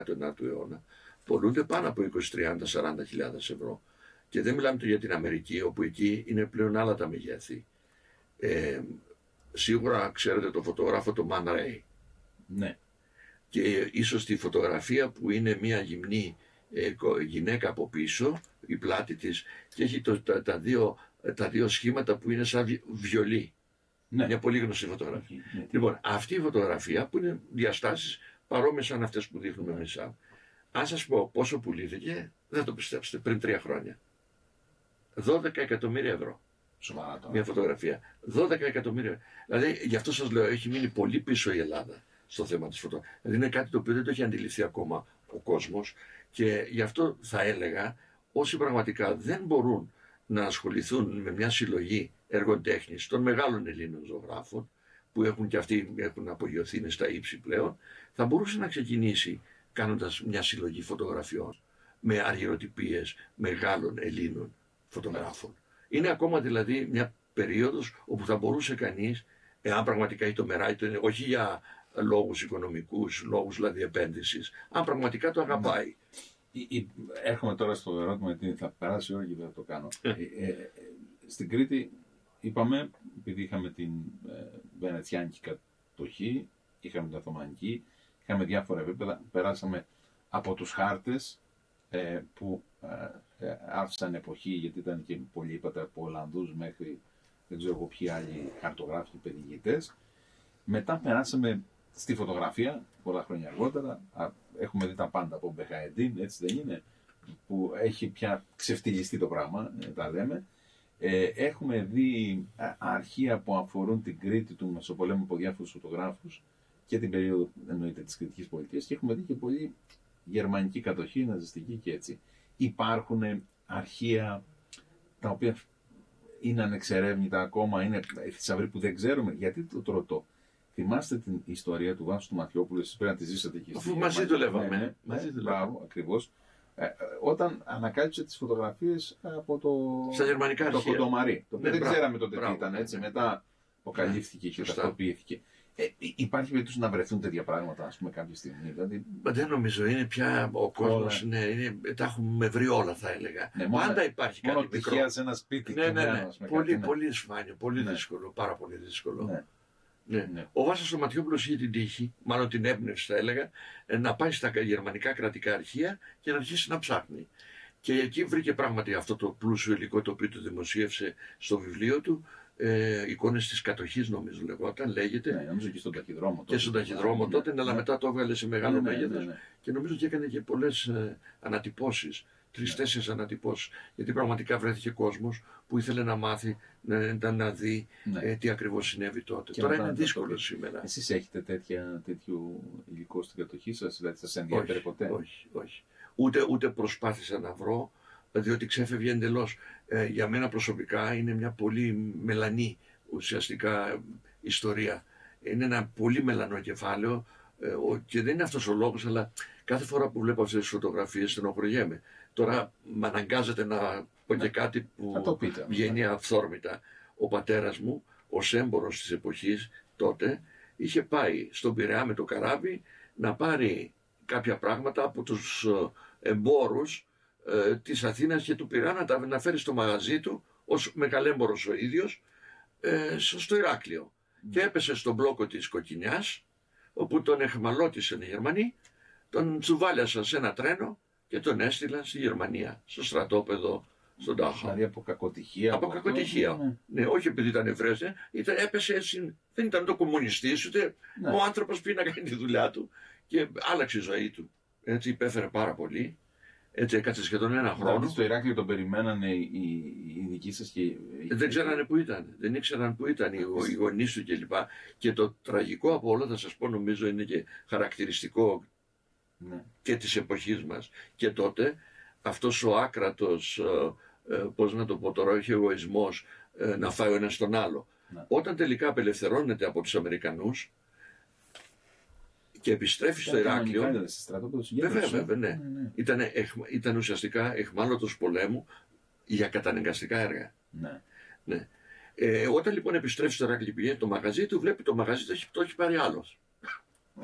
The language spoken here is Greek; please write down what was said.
του 9ου αιώνα, πολλούνται πάνω από 20, 30, 40.000 ευρώ. Και δεν μιλάμε για την Αμερική, όπου εκεί είναι πλέον άλλα τα μεγέθη. Σίγουρα ξέρετε το φωτογράφο το Man Ray. Ναι. Και ίσως τη φωτογραφία που είναι μια γυμνή γυναίκα από πίσω, η πλάτη της, και έχει τα δύο σχήματα που είναι σαν βιολί. Ναι. Μια πολύ γνωστή φωτογραφία. Ναι. Λοιπόν, αυτή η φωτογραφία που είναι διαστάσεις παρόμοιες σαν αυτές που δείχνουμε εμείς. Αν σας πω πόσο πουλήθηκε, δεν το πιστέψετε, πριν 3 χρόνια. 12 εκατομμύρια ευρώ. Σοβαρά τώρα. Μια φωτογραφία. 12 εκατομμύρια. Δηλαδή, γι' αυτό σας λέω, έχει μείνει πολύ πίσω η Ελλάδα στο θέμα της φωτογραφίας. Δηλαδή, είναι κάτι το οποίο δεν το έχει αντιληφθεί ακόμα ο κόσμος, και γι' αυτό θα έλεγα, όσοι πραγματικά δεν μπορούν να ασχοληθούν με μια συλλογή έργων τέχνης των μεγάλων Ελλήνων ζωγράφων, που έχουν και αυτοί έχουν απογειωθεί, είναι στα ύψη πλέον, θα μπορούσε να ξεκινήσει κάνοντας μια συλλογή φωτογραφιών με αργυροτυπίες μεγάλων Ελλήνων φωτογράφων. Είναι ακόμα δηλαδή μια περίοδος όπου θα μπορούσε κανείς, εάν πραγματικά έχει το μεράκι του, όχι για λόγους οικονομικούς, λόγους δηλαδή επένδυσης, αν πραγματικά το αγαπάει. Έρχομαι τώρα στο ερώτημα, γιατί θα περάσει η ώρα και δεν θα το κάνω. Στην Κρήτη είπαμε, επειδή είχαμε την Βενετσιάνικη κατοχή, είχαμε την Οθωμανική, είχαμε διάφορα επίπεδα, περάσαμε από τους χάρτες που άφησαν εποχή, γιατί ήταν και πολλοί, είπατε, από Ολλανδούς μέχρι δεν ξέρω εγώ ποιοι άλλοι χαρτογράφοι και περιηγητές. Μετά περάσαμε στη φωτογραφία, πολλά χρόνια αργότερα. Έχουμε δει τα πάντα από Μπεχαεντίν, έτσι δεν είναι, που έχει πια ξεφτυλιστεί το πράγμα, τα λέμε. Έχουμε δει αρχεία που αφορούν την Κρήτη του Μεσοπολέμου από διάφορους φωτογράφους και την περίοδο, εννοείται, της Κρητικής Πολιτείας, και έχουμε δει και πολύ γερμανική κατοχή, ναζιστική και έτσι. Υπάρχουν αρχεία τα οποία είναι ανεξερεύνητα ακόμα, είναι θησαυροί που δεν ξέρουμε. Γιατί το ρωτώ? Θυμάστε την ιστορία του Βάσου του Ματιόπουλου, εσείς πρέπει να τη ζήσατε και Αφού μαζί δουλεύαμε. Μπράβο, ακριβώς. Όταν ανακάλυψε τις φωτογραφίες στα γερμανικά αρχεία. Το Κοντομαρί. Το οποίο δεν ξέραμε τότε τι ήταν, έτσι. Μετά αποκαλύφθηκε και ταυτοποιήθηκε. Υπάρχει περίπτωση να βρεθούν τέτοια πράγματα, ας πούμε, κάποια στιγμή? Δηλαδή... Δεν νομίζω. Είναι πια ο κόσμος. Ναι, τα έχουμε βρει όλα, θα έλεγα. Ναι, πάντα υπάρχει κάτι μικρό. Τυχαία σε ένα σπίτι. Ναι. Πολύ σπάνιο. Πολύ δύσκολο. Πάρα πολύ δύσκολο. Ναι. Ο Βάσος ο Ματιόπουλος είχε την τύχη, μάλλον την έμπνευση θα έλεγα, να πάει στα γερμανικά κρατικά αρχεία και να αρχίσει να ψάχνει. Και εκεί βρήκε πράγματι αυτό το πλούσιο υλικό, το οποίο το δημοσίευσε στο βιβλίο του, εικόνες της κατοχής, νομίζω λέγεται. Ναι, νομίζω και στον ταχυδρόμο. Και στον ταχυδρόμο τότε, αλλά μετά το έβγαλε σε μεγάλο μέγεθος και νομίζω ότι έκανε και πολλές ανατυπώσεις. 3-4 ανατυπώσεις. Γιατί πραγματικά βρέθηκε κόσμος που ήθελε να μάθει, να δει τι ακριβώς συνέβη τότε. Τώρα είναι δύσκολο σήμερα. Εσείς έχετε τέτοιο υλικό στην κατοχή σας, δηλαδή σας ενδιαφέρει ποτέ? Όχι. Ούτε προσπάθησα να βρω, διότι ξέφευγε εντελώς. Για μένα προσωπικά είναι μια πολύ μελανή ουσιαστικά ιστορία. Είναι ένα πολύ μελανό κεφάλαιο. Και δεν είναι αυτός ο λόγος, αλλά κάθε φορά που βλέπω αυτές τις φωτογραφίες στενοχωριέμαι. Τώρα με αναγκάζεται να πω και κάτι που βγαίνει αυθόρμητα. Ο πατέρας μου, ως έμπορος της εποχής τότε, είχε πάει στον Πειραιά με το καράβι να πάρει κάποια πράγματα από τους εμπόρους της Αθήνας και του Πειραιά, να φέρει στο μαγαζί του ως μεγαλέμπορος ο ίδιος στο Ηράκλειο. Και έπεσε στον μπλόκο της Κοκκινιάς, όπου τον εχμαλώτησαν οι Γερμανοί, τον τσουβάλιασαν σε ένα τρένο και τον έστειλαν στη Γερμανία, στο στρατόπεδο, στον Τάχα. Δηλαδή από κακοτυχία. Από κακοτυχία. Ναι, όχι επειδή ήταν Εβραίος, έπεσε έτσι, δεν ήταν το κομμουνιστής, ούτε ο άνθρωπος πήγε να κάνει τη δουλειά του και άλλαξε η ζωή του. Έτσι υπέφερε πάρα πολύ. Έτσι έκατσε σχεδόν ένα χρόνο. Δηλαδή στο Ηράκλειο τον περιμένανε οι δικοί σας και... Δεν ξέρανε που ήταν. Δεν ήξεραν που ήταν οι γονείς του κλπ. Και το τραγικό από όλα, θα σας πω, νομίζω είναι και χαρακτηριστικό και της εποχής μας. Και τότε αυτός ο άκρατος, πώς να το πω τώρα, όχι εγωισμός, να φάει ο ένας τον άλλο. Όταν τελικά απελευθερώνεται από τους Αμερικανούς και επιστρέφει στο Ηράκλειο. Βέβαια, ναι. Ήταν ουσιαστικά εχμάλωτος πολέμου για καταναγκαστικά έργα. Ναι. Όταν λοιπόν επιστρέφει στο Ηράκλειο, πηγαίνει το μαγαζί του, βλέπει το μαγαζί το έχει πάρει άλλος.